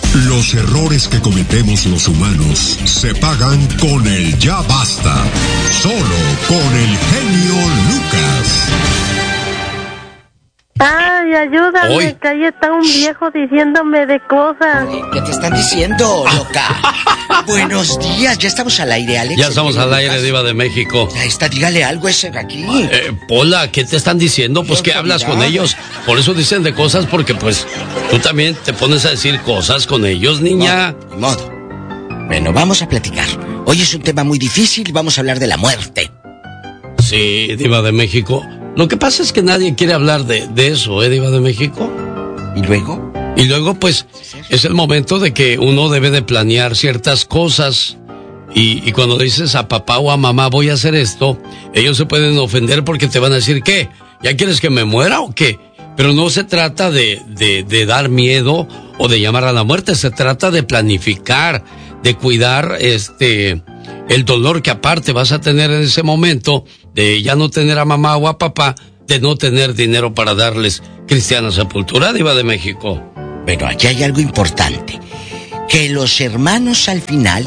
Los errores que cometemos los humanos se pagan con el ya basta. Solo con el genio Lucas. Ay, ayúdame, Hoy. que ahí está un viejo diciéndome de cosas. ¿Qué te están diciendo, loca? Buenos días, ya estamos al aire, Alex. Ya estamos al aire, Diva de México. Ya está, dígale algo ese de aquí. Pola, ¿qué te están diciendo? Pues que hablas con ellos. Por eso dicen de cosas, porque pues tú también te pones a decir cosas con ellos, niña. Ni modo. Bueno, vamos a platicar. Hoy es un tema muy difícil, vamos a hablar de la muerte. Sí, Diva de México. Lo que pasa es que nadie quiere hablar de eso, Diva de México. ¿Y luego? Y luego, pues, es el momento de que uno debe de planear ciertas cosas. Y cuando dices a papá o a mamá, voy a hacer esto, ellos se pueden ofender porque te van a decir, ¿qué? ¿Ya quieres que me muera o qué? Pero no se trata de dar miedo o de llamar a la muerte, se trata de planificar, de cuidar el dolor que aparte vas a tener en ese momento, de ya no tener a mamá o a papá, de no tener dinero para darles cristiana sepultura, Diva de México. Pero aquí hay algo importante, que los hermanos al final,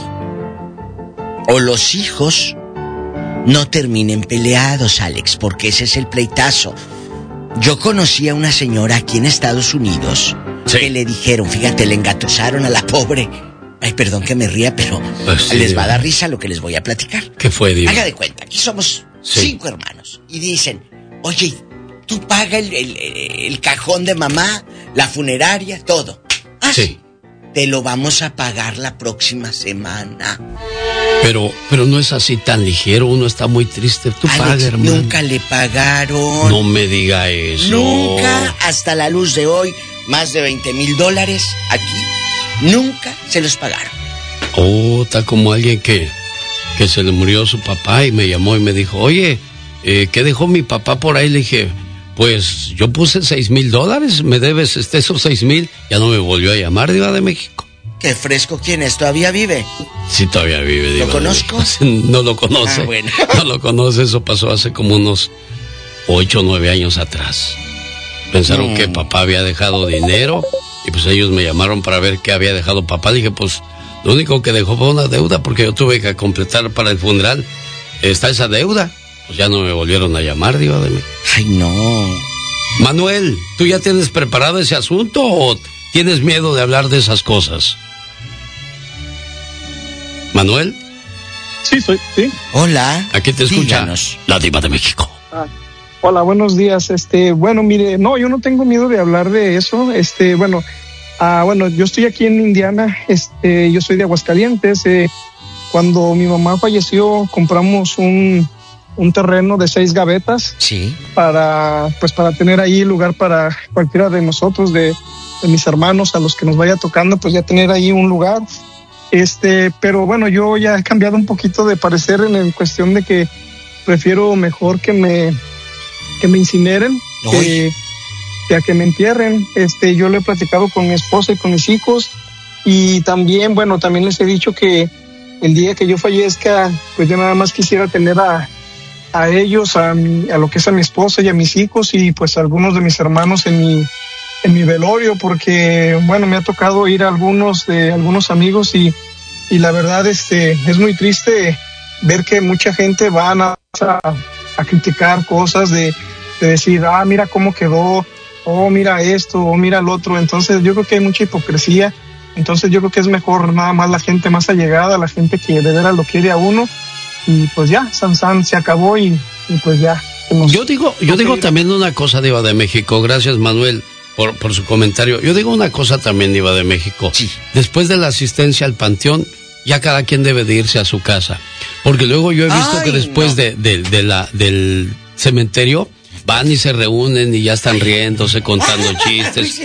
o los hijos, no terminen peleados, Alex, porque ese es el pleitazo. Yo conocí a una señora aquí en Estados Unidos, sí, que le dijeron, fíjate, le engatusaron a la pobre. Ay, perdón que me ría, pero pues sí, les va a dar risa lo que les voy a platicar. ¿Qué fue, Diva? Haga de cuenta, aquí somos 5 hermanos. Y dicen, oye, tú paga el cajón de mamá, la funeraria, todo. Ah, sí. Te lo vamos a pagar la próxima semana. Pero no es así tan ligero, uno está muy triste. Tú paga, hermano. Nunca le pagaron. No me diga eso. Nunca, hasta la luz de hoy, más de $20,000 aquí. Nunca se los pagaron. Oh, está como alguien que se le murió su papá y me llamó y me dijo, oye, ¿qué dejó mi papá por ahí? Le dije, pues yo puse $6,000, me debes esos 6,000. Ya no me volvió a llamar, Diva de México. Qué fresco, ¿quién es? ¿Todavía vive? Sí, todavía vive, Diva. ¿Lo conozco? No lo conoce. Ah, bueno. No lo conoce, eso pasó hace como unos 8 o 9 años atrás. Pensaron que papá había dejado dinero y pues ellos me llamaron para ver qué había dejado papá. Dije, pues lo único que dejó fue una deuda porque yo tuve que completar para el funeral. Está esa deuda. Pues ya no me volvieron a llamar, Diva de México. Ay, no. Manuel, ¿tú ya tienes preparado ese asunto o tienes miedo de hablar de esas cosas? ¿Manuel? Sí. Hola. Aquí te escucha. Díganos. La Diva de México. Hola, buenos días. Bueno, mire, no, yo no tengo miedo de hablar de eso. Bueno, yo estoy aquí en Indiana. Yo soy de Aguascalientes. Cuando mi mamá falleció, compramos un terreno de 6 gavetas. Sí. Para tener ahí lugar para cualquiera de nosotros, de mis hermanos, a los que nos vaya tocando, pues ya tener ahí un lugar. Pero bueno, yo ya he cambiado un poquito de parecer en cuestión de que prefiero mejor que me incineren que a que me entierren. Yo lo he platicado con mi esposa y con mis hijos, y también les he dicho que el día que yo fallezca, pues yo nada más quisiera tener a ellos, a lo que es a mi esposa y a mis hijos, y pues a algunos de mis hermanos en mi velorio, porque bueno, me ha tocado ir a algunos amigos y la verdad es muy triste ver que mucha gente van a criticar cosas de decir, mira cómo quedó, mira esto, mira el otro. Entonces yo creo que hay mucha hipocresía. Entonces yo creo que es mejor nada más la gente más allegada, la gente que de veras lo quiere a uno, y pues ya, San se acabó y pues ya. Yo digo también una cosa, Diva de México. Gracias, Manuel, por su comentario. Yo digo una cosa también, Diva de México. Sí. Después de la asistencia al panteón, ya cada quien debe de irse a su casa. Porque luego yo he visto que después del cementerio van y se reúnen y ya están riéndose, contando chistes.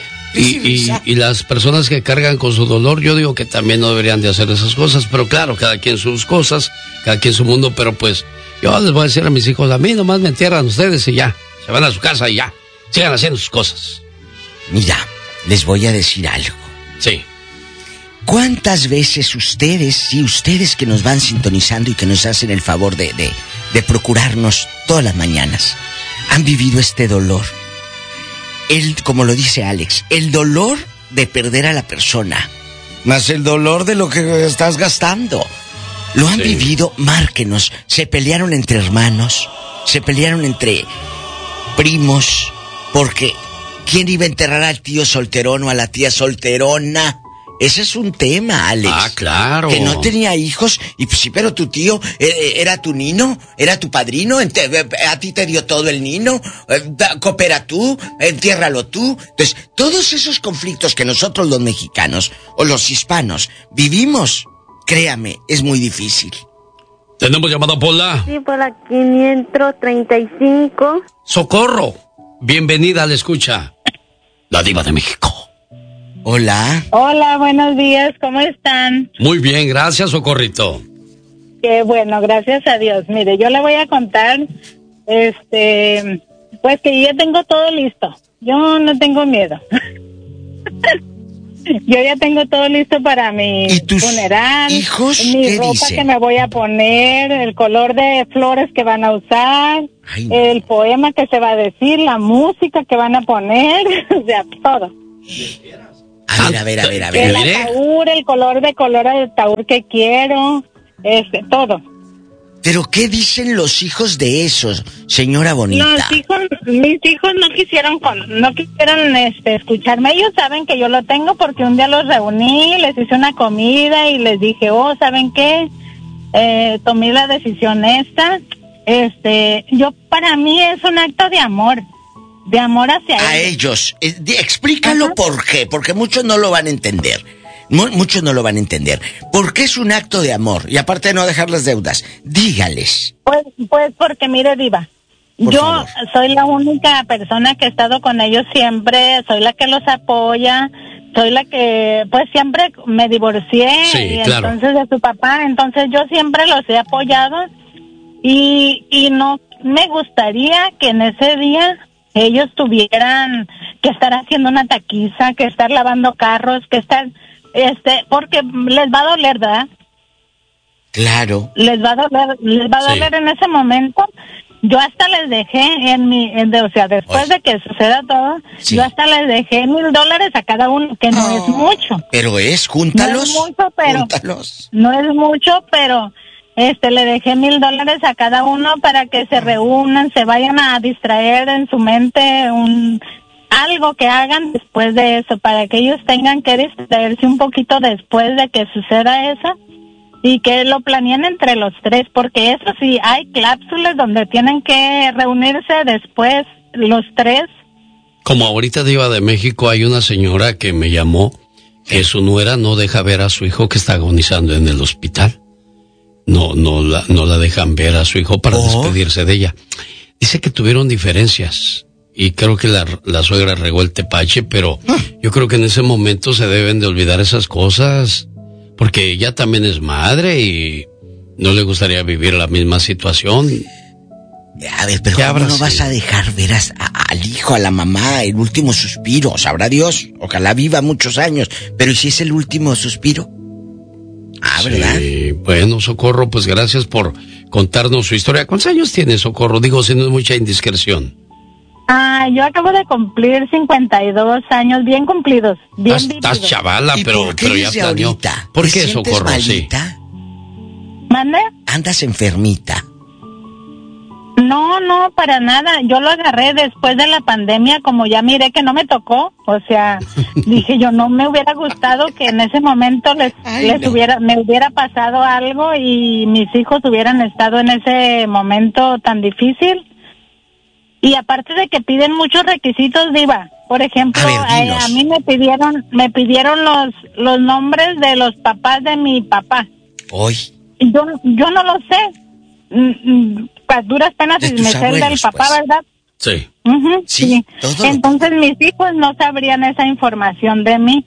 Y las personas que cargan con su dolor, yo digo que también no deberían de hacer esas cosas. Pero claro, cada quien sus cosas, cada quien su mundo. Pero pues yo les voy a decir a mis hijos, a mí nomás me entierran ustedes y ya. Se van a su casa y ya. Sigan haciendo sus cosas. Mira, les voy a decir algo. Sí. ¿Cuántas veces ustedes que nos van sintonizando y que nos hacen el favor de procurarnos todas las mañanas, han vivido este dolor? Como lo dice Alex, el dolor de perder a la persona, más el dolor de lo que estás gastando. ¿Lo han vivido? Márquenos. Se pelearon entre hermanos, se pelearon entre primos, porque ¿quién iba a enterrar al tío solterón o a la tía solterona? Ese es un tema, Alex. Ah, claro. Que no tenía hijos, y pues sí, pero tu tío era tu nino, era tu padrino, a ti te dio todo el nino, coopera tú, entiérralo tú. Entonces, todos esos conflictos que nosotros los mexicanos o los hispanos vivimos, créame, es muy difícil. ¿Tenemos llamada, Pola? Sí, por la 535. Socorro, bienvenida a la escucha. La Diva de México. Hola. Hola, buenos días, ¿cómo están? Muy bien, gracias, Socorrito. Qué bueno, gracias a Dios. Mire, yo le voy a contar, pues que yo ya tengo todo listo. Yo no tengo miedo. Yo ya tengo todo listo para mi funeral. ¿Hijos? Mi ¿Qué ropa dicen? que me voy a poner, el color de flores que van a usar, Ay, no. el poema que se va a decir, la música que van a poner, o sea, todo. A ver. El ataúd, el color de ataúd que quiero, todo. ¿Pero qué dicen los hijos de esos, señora bonita? Mis hijos no quisieron escucharme. Ellos saben que yo lo tengo porque un día los reuní, les hice una comida y les dije, ¿saben qué? Tomé la decisión esta. Para mí es un acto de amor hacia ellos. Explícalo. Ajá. ¿Por qué? Porque muchos no lo van a entender. Muchos no lo van a entender. ¿Por qué es un acto de amor? Y aparte de no dejar las deudas, dígales. Pues porque mire, Diva, yo favor. soy la única persona que he estado con ellos siempre, soy la que los apoya, soy la que, pues siempre me divorcié, Sí, y claro. entonces de su papá, entonces yo siempre los he apoyado y no me gustaría que en ese día ellos tuvieran que estar haciendo una taquiza, que estar lavando carros, que estar, porque les va a doler, ¿verdad? Claro. Les va a doler en ese momento. Yo hasta les dejé después de que suceda todo, Sí. yo hasta les dejé $1,000 a cada uno, que no es mucho. Pero júntalos. No es mucho, pero Júntalos. no es mucho, pero le dejé $1,000 a cada uno para que se reúnan, se vayan a distraer en su mente algo que hagan después de eso, para que ellos tengan que distraerse un poquito después de que suceda eso y que lo planeen entre los tres, porque eso sí, hay cláusulas donde tienen que reunirse después los tres. Como ahorita Diva de México, hay una señora que me llamó que su nuera no deja ver a su hijo que está agonizando en el hospital. No la dejan ver a su hijo para despedirse de ella. Dice que tuvieron diferencias y creo que la suegra regó el tepache, pero yo creo que en ese momento se deben de olvidar esas cosas, porque ella también es madre y no le gustaría vivir la misma situación. A ver, pero ¿cómo no vas a dejar ver al hijo, a la mamá, el último suspiro? Sabrá Dios, ojalá viva muchos años, pero ¿y si es el último suspiro? ¿Verdad? Sí, bueno, Socorro, pues gracias por contarnos su historia. ¿Cuántos años tiene, Socorro? Digo, si no es mucha indiscreción. Yo acabo de cumplir 52 años, bien cumplidos, bien Estás vividos. chavala, ¿Y pero por qué ya desde planeó. ahorita? ¿Por ¿Te qué, sientes Socorro? Sí. malita? ¿Mande? ¿Andas enfermita? No, para nada. Yo lo agarré después de la pandemia, como ya miré que no me tocó. O sea, dije yo, no me hubiera gustado que en ese momento me hubiera pasado algo y mis hijos hubieran estado en ese momento tan difícil. Y aparte de que piden muchos requisitos, Diva. Por ejemplo, a mí me pidieron los nombres de los papás de mi papá. Hoy. Yo no lo sé. A duras penas me sé el del papá, pues. ¿Verdad? Sí. Uh-huh, sí. Entonces mis hijos no sabrían esa información de mí.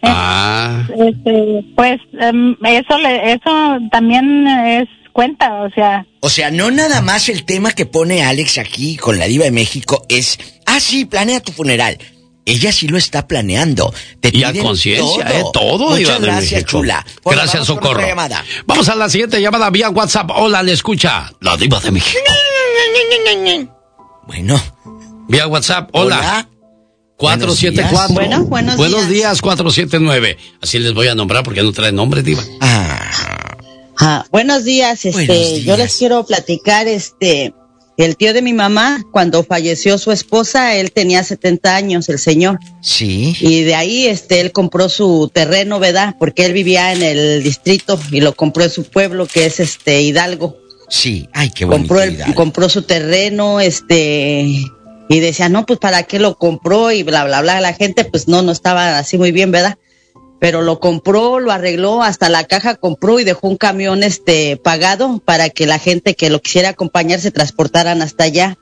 Pues eso también es cuenta, o sea. O sea, no nada más el tema que pone Alex aquí con la Diva de México es, sí, planea tu funeral. Ella sí lo está planeando. Y a conciencia, todo. Muchas Diva de gracias, México. chula. Gracias, Socorro. Vamos a la siguiente llamada vía WhatsApp. Hola, le escucha la Diva de México. Bueno. Vía WhatsApp, hola. 474. Bueno, buenos días, 479. Así les voy a nombrar porque no trae nombre, diva. Buenos días, Buenos días. Yo les quiero platicar, el tío de mi mamá, cuando falleció su esposa, él tenía 70 años, el señor. Sí. Y de ahí, él compró su terreno, ¿verdad? Porque él vivía en el distrito y lo compró en su pueblo, que es, Hidalgo. Sí, ay, qué bonito. Compró su terreno, y decía, no, pues, ¿para qué lo compró? Y bla, bla, bla. La gente, pues, no estaba así muy bien, ¿verdad? Pero lo compró, lo arregló, hasta la caja compró y dejó un camión, pagado para que la gente que lo quisiera acompañar se transportaran hasta allá.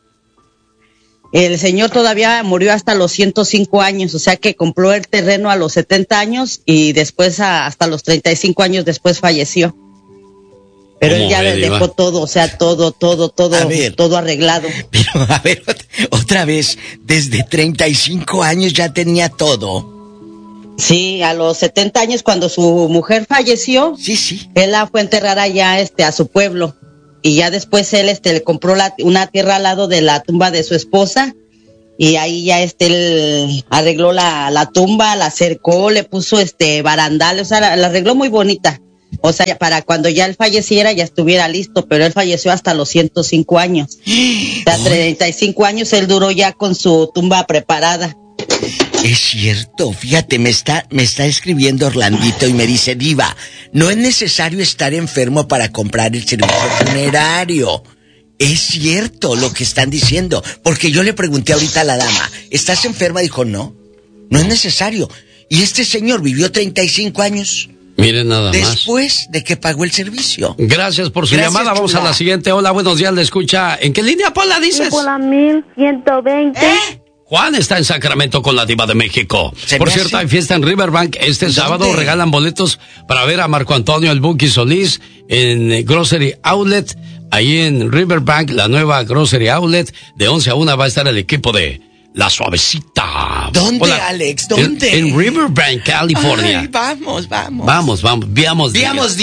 El señor todavía murió hasta los 105 años, o sea que compró el terreno a los 70 años y después hasta los 35 años después falleció. Pero él ya dejó todo, o sea, todo arreglado. Pero, a ver, otra vez, desde 35 años ya tenía todo. Sí, a los 70 años cuando su mujer falleció, sí, él la fue a enterrar allá, a su pueblo. Y ya después él, le compró una tierra al lado de la tumba de su esposa. Y ahí ya, él arregló la tumba, la cercó, le puso, barandal, o sea, la arregló muy bonita. O sea, para cuando ya él falleciera ya estuviera listo, pero él falleció hasta los 105 años. O sea, 35 años él duró ya con su tumba preparada. Es cierto, fíjate, me está escribiendo Orlandito y me dice, Diva, no es necesario estar enfermo para comprar el servicio funerario. Es cierto lo que están diciendo, porque yo le pregunté ahorita a la dama, ¿estás enferma? Dijo, no es necesario. Y este señor vivió 35 años. Miren nada más. Después de que pagó el servicio. Gracias por su llamada. Vamos a la siguiente. Hola, buenos días. Le escucha. ¿En qué línea, Pola, dices? Pola 1120. Juan está en Sacramento con la Diva de México. Por cierto, hay fiesta en Riverbank. Este sábado regalan boletos para ver a Marco Antonio el Buki Solís en Grocery Outlet. Ahí en Riverbank, la nueva Grocery Outlet. De 11 a 1 va a estar el equipo de La Suavecita. ¿Dónde, Hola. Alex? ¿Dónde? En Riverbank, California. Ay, vamos. Veamos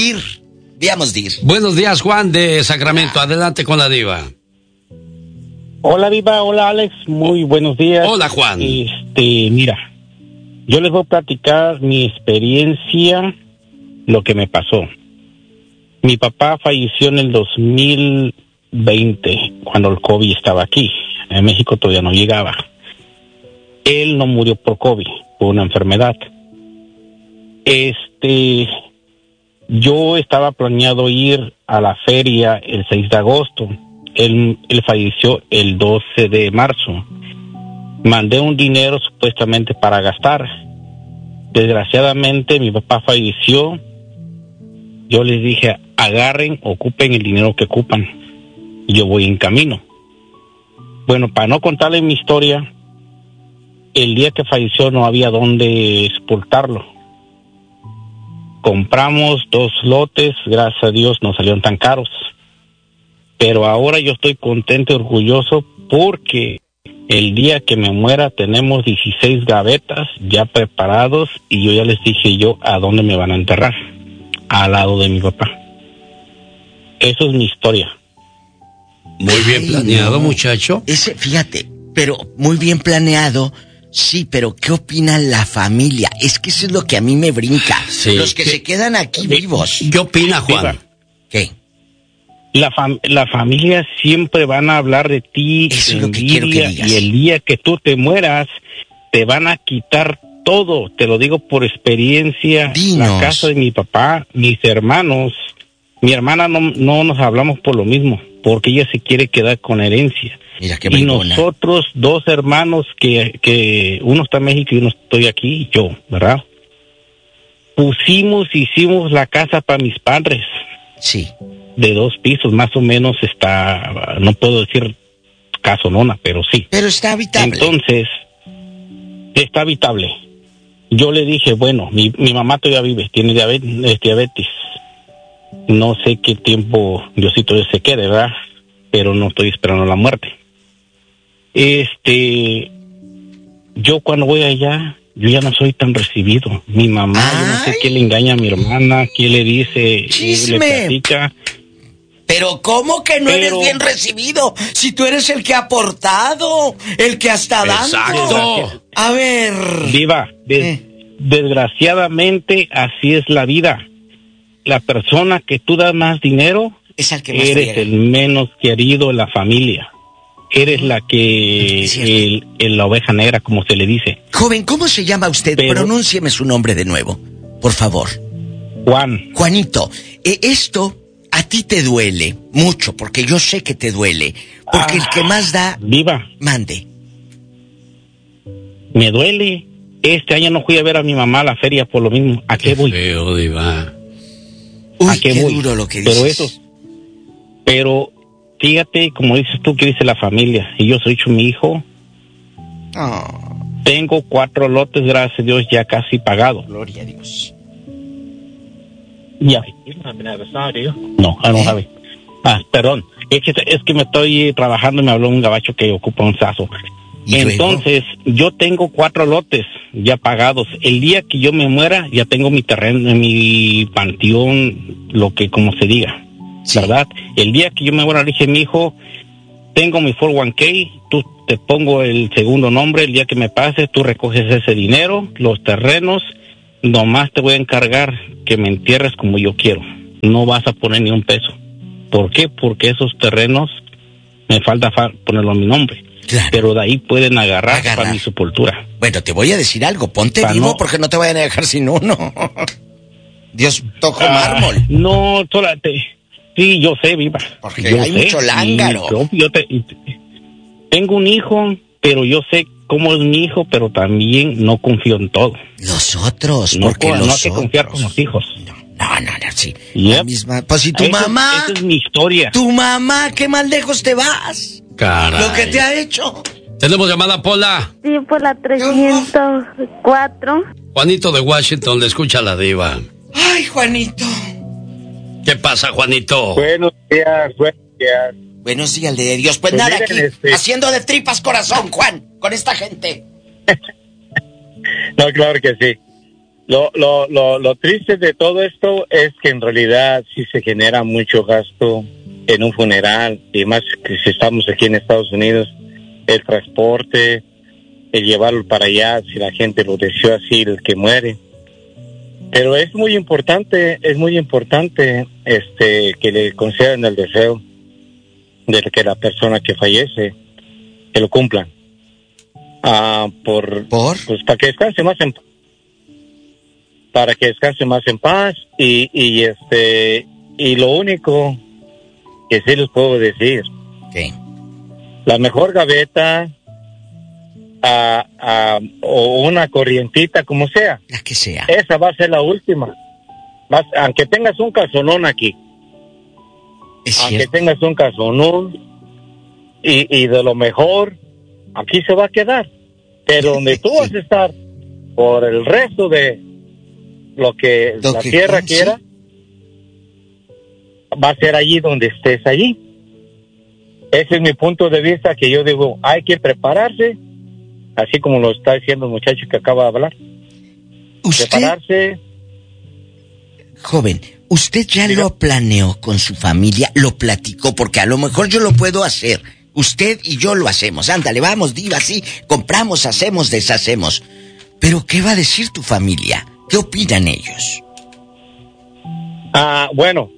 dir. Buenos días, Juan de Sacramento. Adelante con la Diva. Hola, Diva. Hola, Alex. Muy buenos días. Hola, Juan. Mira, yo les voy a platicar mi experiencia, lo que me pasó. Mi papá falleció en el 2020, cuando el COVID estaba aquí. En México todavía no llegaba. Él no murió por COVID, por una enfermedad. Yo estaba planeado ir a la feria el 6 de agosto. Él falleció el 12 de marzo. Mandé un dinero supuestamente para gastar. Desgraciadamente mi papá falleció. Yo les dije, agarren, ocupen el dinero que ocupan. Yo voy en camino. Bueno, para no contarles mi historia, el día que falleció no había dónde sepultarlo. Compramos 2 lotes, gracias a Dios no salieron tan caros. Pero ahora yo estoy contento y orgulloso porque el día que me muera tenemos 16 gavetas ya preparados y yo ya les dije a dónde me van a enterrar, al lado de mi papá. Eso es mi historia. Muy bien planeado, muchacho. Fíjate, pero muy bien planeado, sí, pero ¿qué opina la familia? Es que eso es lo que a mí me brinca. Sí, los que se quedan aquí vivos. ¿Qué opina, Juan? ¿Qué? La familia siempre van a hablar de ti, eso es lo que quiero que digas. Y el día que tú te mueras, te van a quitar todo. Te lo digo por experiencia. Dinos. La casa de mi papá, mis hermanos, mi hermana no nos hablamos por lo mismo, porque ella se quiere quedar con herencia. Mira qué y bribona. Nosotros 2 hermanos que uno está en México y uno estoy aquí, yo, ¿verdad? Hicimos la casa para mis padres. Sí. De 2 pisos, más o menos está, no puedo decir casonona, pero sí. Pero está habitable. Entonces, está habitable. Yo le dije, bueno, mi mamá todavía vive, tiene diabetes. No sé qué tiempo Diosito se quede, ¿verdad? Pero no estoy esperando la muerte. Yo cuando voy allá, yo ya no soy tan recibido. Mi mamá, yo no sé qué le engaña a mi hermana, qué le dice, ¡Chisme! le platica. Pero ¿cómo que no eres bien recibido? Si tú eres el que ha aportado, el que está dando. Exacto. A ver. Diva, desgraciadamente así es la vida. La persona que tú das más dinero, es el que más eres el menos querido en la familia. Eres la que la oveja negra, como se le dice. Joven, ¿cómo se llama usted? Pronúncieme su nombre de nuevo, por favor. Juan. Juanito, esto a ti te duele mucho, porque yo sé que te duele. Porque el que más da... Viva. Mande. Me duele. Este año no fui a ver a mi mamá a la feria por lo mismo. ¿A qué voy? Feo, Diva. Uy, ¿A qué voy? duro lo que dices. Pero fíjate, como dices tú, que dice la familia. Y yo soy mi hijo. Tengo 4 lotes, gracias a Dios, ya casi pagados. Gloria a Dios. Ya. No, I don't have it. Perdón. Es que me estoy trabajando y me habló un gabacho que ocupa un sazo. Entonces, yo tengo 4 lotes ya pagados. El día que yo me muera, ya tengo mi terreno, mi panteón, lo que como se diga, ¿verdad? El día que yo me muera, dije, mi hijo, tengo mi 401k, tú te pongo el segundo nombre, el día que me pase, tú recoges ese dinero, los terrenos, nomás te voy a encargar que me entierres como yo quiero. No vas a poner ni un peso. ¿Por qué? Porque esos terrenos me falta ponerlo a mi nombre. Claro. Pero de ahí pueden agarrar para mi sepultura. Bueno, te voy a decir algo, ponte vivo porque no te vayan a dejar sin uno. Dios tocó mármol. No, sí, yo sé, Viva. Porque hay mucho lángaro. Tengo un hijo, pero yo sé cómo es mi hijo, pero también no confío en todo. Los otros, no, porque no hay que confiar con los hijos. No, sí. Yep. La misma. Pues si tu mamá... Esa es mi historia. Tu mamá, ¿qué más lejos te vas? Caray. Lo que te ha hecho. ¿Tenemos llamada, Pola? Sí, por la 304. Juanito de Washington, le escucha la Diva. Ay, Juanito. ¿Qué pasa, Juanito? Buenos días. Buenos días, de Dios. Pues nada, miren, aquí, haciendo de tripas corazón, Juan, con esta gente. No, claro que sí. Lo triste de todo esto es que en realidad sí se genera mucho gasto en un funeral, y más que si estamos aquí en Estados Unidos, el transporte, el llevarlo para allá, si la gente lo deseó así, el que muere. Pero es muy importante que le concedan el deseo de que la persona que fallece, que lo cumplan. ¿Por? Pues para que descanse más en paz, y lo único que sí les puedo decir, la mejor gaveta o una corrientita, como sea, la que sea, esa va a ser la última. Aunque tengas un casonón aquí, aunque tengas un casonón y de lo mejor, aquí se va a quedar. Pero donde tú vas a estar por el resto de lo que la tierra quiera, va a ser allí donde estés allí. Ese es mi punto de vista, que yo digo, hay que prepararse, así como lo está diciendo el muchacho que acaba de hablar. Prepararse. Joven, ¿usted ya lo planeó con su familia? ¿Lo platicó? Porque a lo mejor yo lo puedo hacer. Usted y yo lo hacemos. Ándale, vamos, Diva, sí. Compramos, hacemos, deshacemos. Pero, ¿qué va a decir tu familia? ¿Qué opinan ellos? Bueno,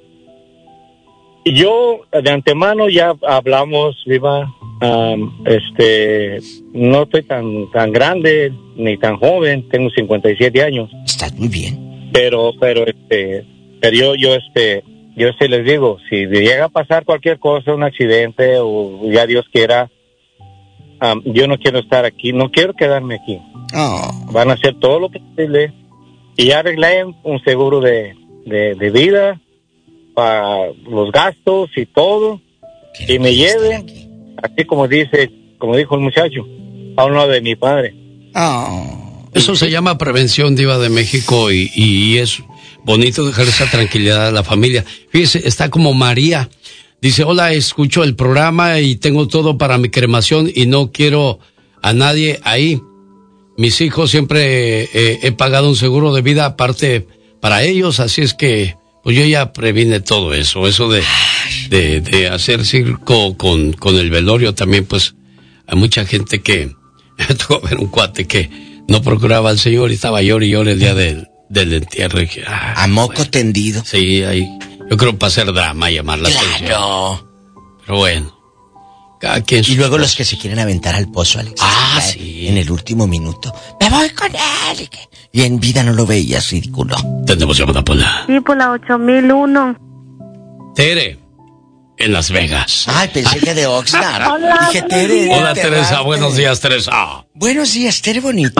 yo de antemano ya hablamos, Viva. No estoy tan grande ni tan joven. Tengo 57 años. Estás muy bien. Pero yo sí les digo, si llega a pasar cualquier cosa, un accidente o ya Dios quiera, yo no quiero estar aquí, no quiero quedarme aquí. Van a hacer todo lo posible y ya arreglé un seguro de vida para los gastos y todo, y me lleven, así como dijo el muchacho, a un lado de mi padre. Eso se llama prevención, Diva de México, y es bonito dejar esa tranquilidad a la familia. Fíjese, está como María. Dice, hola, escucho el programa y tengo todo para mi cremación y no quiero a nadie ahí. Mis hijos siempre he pagado un seguro de vida aparte para ellos, así es que pues yo ya previne todo eso de de hacer circo con el velorio también, pues hay mucha gente que me tocó ver un cuate que no procuraba al Señor y estaba llore y llore el día del entierro. Y dije, a moco tendido. Sí, ahí, yo creo para hacer drama, llamar la atención. Pero bueno, cada quien. Y luego los que se quieren aventar al pozo, Alex. Sí. En el último minuto. Me voy con él. Y en vida no lo veías, ridículo. Tenemos llamada por la... Sí, por la 8001. Tere, en Las Vegas. Ay, pensé que de Oxnard. Hola, dije, Tere. Hola, Teresa, buenos días, Teresa. Buenos días, Tere bonita.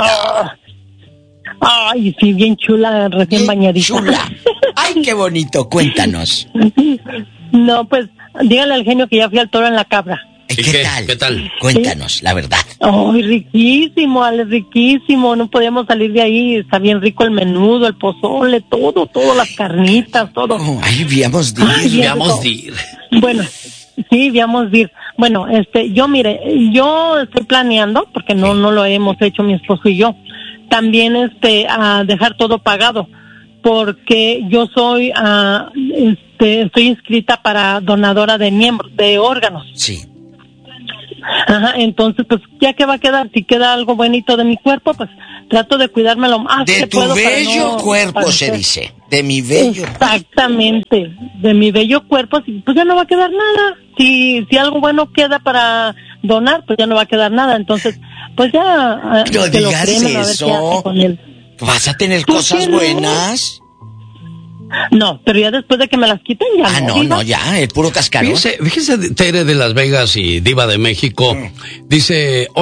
Ay, sí, bien chula, recién bañadita. Chula. Ay, qué bonito, cuéntanos. No, pues, dígale al genio que ya fui al toro en la cabra. ¿Y qué tal? Cuéntanos, la verdad. Ay, riquísimo, Alex, riquísimo. No podíamos salir de ahí. Está bien rico el menudo, el pozole, todo, las carnitas, todo. Ay, viamos de ir. Bueno, sí, viamos de ir. Bueno, yo estoy planeando, porque no lo hemos hecho mi esposo y yo, también a dejar todo pagado, porque yo soy, estoy inscrita para donadora de órganos. Sí. Ajá, entonces, pues, ¿ya qué va a quedar? Si queda algo bonito de mi cuerpo, pues, trato de cuidarme lo más que puedo. De tu bello cuerpo, se dice. De mi bello. Exactamente. De mi bello cuerpo, pues ya no va a quedar nada. Si algo bueno queda para donar, pues ya no va a quedar nada. Entonces, pues ya... No digas eso. Con él. ¿Vas a tener cosas buenas? No, pero ya después de que me las quiten ya no, ya, el puro cascarón. Fíjese, Tere de Las Vegas y Diva de México, dice...